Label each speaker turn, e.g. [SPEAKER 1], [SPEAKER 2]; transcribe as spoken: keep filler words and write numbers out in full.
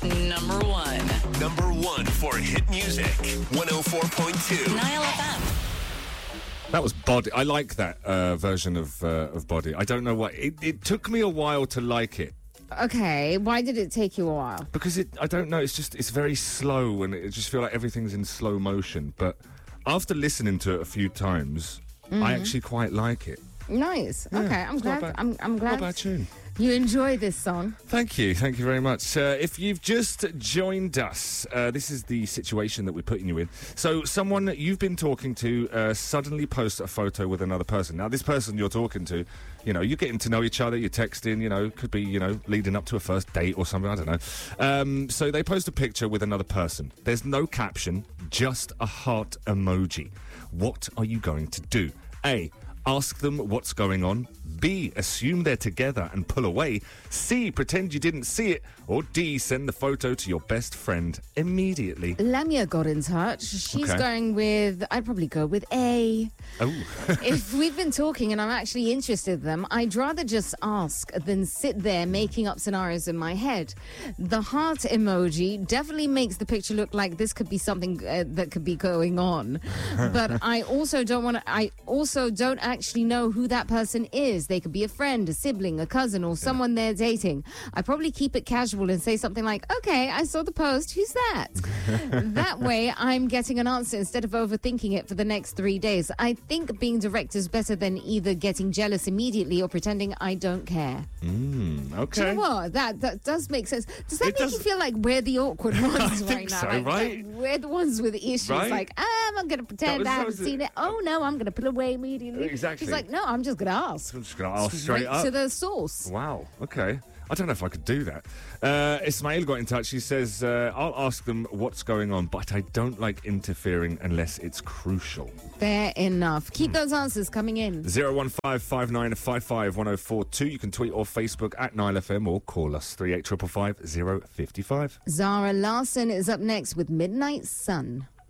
[SPEAKER 1] Number one.
[SPEAKER 2] Number one for hit music. one oh four point two.
[SPEAKER 1] Nile F M.
[SPEAKER 3] That was Body. I like that uh, version of uh, of Body. I don't know why. It, it took me a while to like it.
[SPEAKER 4] Okay, why did it take you a while?
[SPEAKER 3] Because it, I don't know, it's just, it's very slow and it just feel like everything's in slow motion. But after listening to it a few times, mm-hmm. I actually quite like it.
[SPEAKER 4] Nice.
[SPEAKER 3] Yeah,
[SPEAKER 4] okay, I'm glad.
[SPEAKER 3] bad,
[SPEAKER 4] I'm, I'm glad.
[SPEAKER 3] Not a bad tune.
[SPEAKER 4] You enjoy this song.
[SPEAKER 3] Thank you. Thank you very much. Uh, if you've just joined us, uh, this is the situation that we're putting you in. So someone that you've been talking to uh, suddenly posts a photo with another person. Now, this person you're talking to, you know, you're getting to know each other, you're texting, you know, could be, you know, leading up to a first date or something, I don't know. Um, so they post a picture with another person. There's no caption, just a heart emoji. What are you going to do? A, ask them what's going on. B, assume they're together and pull away. C, pretend you didn't see it. Or D, send the photo to your best friend immediately.
[SPEAKER 4] Lamia got in touch. She's
[SPEAKER 3] Okay.
[SPEAKER 4] going with, I'd probably go with A.
[SPEAKER 3] Oh.
[SPEAKER 4] If we've been talking and I'm actually interested in them, I'd rather just ask than sit there making up scenarios in my head. The heart emoji definitely makes the picture look like this could be something uh, that could be going on. But I also don't want to, I also don't actually know who that person is. They could be a friend, a sibling, a cousin, or someone they're dating. I probably keep it casual and say something like, okay, I saw the post. Who's that? That way, I'm getting an answer instead of overthinking it for the next three days. I think being direct is better than either getting jealous immediately or pretending I don't care.
[SPEAKER 3] Mm, okay.
[SPEAKER 4] Do you know what? That, that does make sense. Does that
[SPEAKER 3] It
[SPEAKER 4] make
[SPEAKER 3] does-
[SPEAKER 4] you feel like we're the awkward ones
[SPEAKER 3] I
[SPEAKER 4] right
[SPEAKER 3] think
[SPEAKER 4] now?
[SPEAKER 3] so,
[SPEAKER 4] Like,
[SPEAKER 3] right?
[SPEAKER 4] We're the ones with issues.
[SPEAKER 3] Right?
[SPEAKER 4] Like, um, I'm going to pretend
[SPEAKER 3] was-
[SPEAKER 4] I
[SPEAKER 3] that
[SPEAKER 4] haven't
[SPEAKER 3] was it.
[SPEAKER 4] seen it. Oh, no, I'm going to pull away immediately.
[SPEAKER 3] Exactly.
[SPEAKER 4] She's like, no, I'm just going to ask.
[SPEAKER 3] I'm just going to ask straight up.
[SPEAKER 4] to the source.
[SPEAKER 3] Wow, okay. I don't know if I could do that. Uh, Ismail got in touch. He says, uh, I'll ask them what's going on, but I don't like interfering unless it's crucial.
[SPEAKER 4] Fair enough. Keep those answers coming in.
[SPEAKER 3] zero one five five nine five five one oh four two. You can tweet or Facebook at Nile F M or call us three eight five five five zero five five.
[SPEAKER 4] Zara Larson is up next with Midnight Sun.